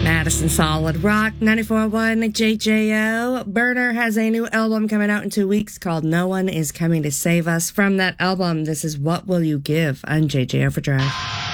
Madison Solid Rock 94.1 JJO. Burner has a new album coming out in 2 weeks called No One Is Coming to Save Us. From that album, this is What Will You Give on JJ Overdrive.